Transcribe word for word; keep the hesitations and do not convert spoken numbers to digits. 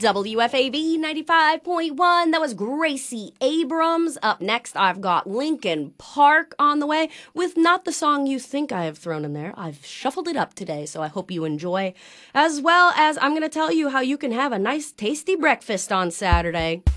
W F A V ninety-five point one. That was Gracie Abrams. Up next, I've got Linkin Park on the way with not the song you think I have thrown in there. I've shuffled it up today, so I hope you enjoy. As well as I'm going to tell you how you can have a nice tasty breakfast on Saturday.